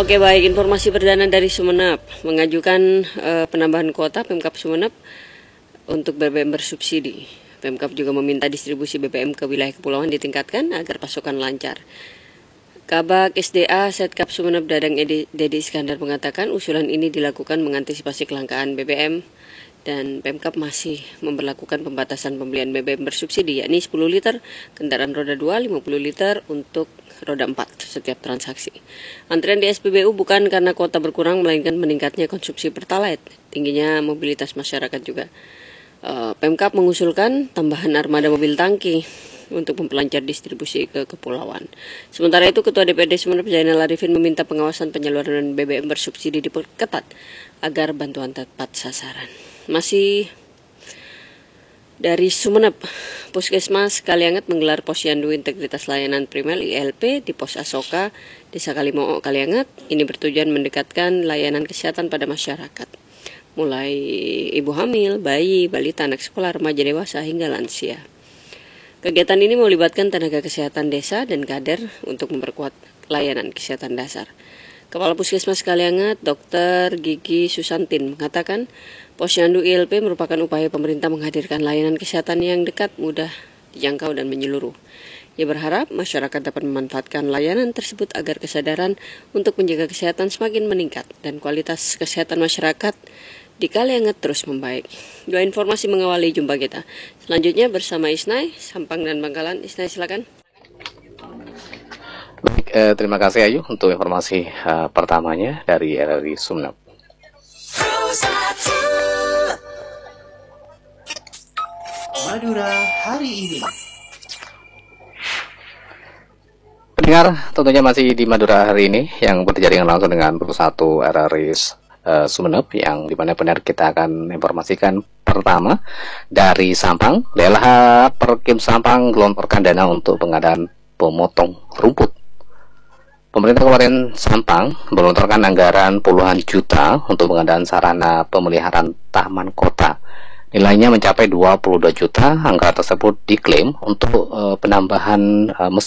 Oke, baik, informasi perdana dari Sumeneb mengajukan penambahan kuota Pemkab Sumeneb untuk BBM bersubsidi. Pemkab juga meminta distribusi BBM ke wilayah kepulauan ditingkatkan agar pasokan lancar. Kabak SDA Setkap Sumeneb Dadang Dedi Iskandar mengatakan usulan ini dilakukan mengantisipasi kelangkaan BBM dan Pemkab masih memberlakukan pembatasan pembelian BBM bersubsidi, yakni 10 liter kendaraan roda 2, 50 liter untuk roda 4 setiap transaksi. Antrian di SPBU bukan karena kuota berkurang, melainkan meningkatnya konsumsi Pertalite, tingginya mobilitas masyarakat juga. Pemkab mengusulkan tambahan armada mobil tangki untuk memperlancar distribusi ke kepulauan. Sementara itu, Ketua DPRD Sumeneb Zainal Arifin meminta pengawasan penyaluran BBM bersubsidi diperketat agar bantuan tepat sasaran. Masih dari Sumeneb, Puskesmas Kalianget menggelar Posyandu Integritas Layanan Primer ILP di Pos Asoka, Desa Kalimoo, Kalianget. Ini bertujuan mendekatkan layanan kesehatan pada masyarakat, mulai ibu hamil, bayi, balita, anak sekolah, remaja dewasa, hingga lansia. Kegiatan ini melibatkan tenaga kesehatan desa dan kader untuk memperkuat layanan kesehatan dasar. Kepala Puskesmas Kalianget, Dr. Gigi Susantin, mengatakan Posyandu ILP merupakan upaya pemerintah menghadirkan layanan kesehatan yang dekat, mudah dijangkau, dan menyeluruh. Ia berharap masyarakat dapat memanfaatkan layanan tersebut agar kesadaran untuk menjaga kesehatan semakin meningkat dan kualitas kesehatan masyarakat di Kalianget terus membaik. Dua informasi mengawali jumpa kita. Selanjutnya bersama Isnai, Sampang dan Bangkalan. Isnai, silakan. Baik, terima kasih Ayu untuk informasi pertamanya dari RRI Sumeneb. Madura hari ini. Pendengar, tentunya masih di Madura hari ini yang berjaringan langsung dengan Bersatu RRI Sumeneb, yang dimana benar kita akan informasikan pertama dari Sampang. DLH Perkim Sampang gelontorkan dana untuk pengadaan pemotong rumput. Pemerintah Kabupaten Sampang melontarkan anggaran puluhan juta untuk pengadaan sarana pemeliharaan taman kota. Nilainya mencapai 22 juta. Anggaran tersebut diklaim untuk penambahan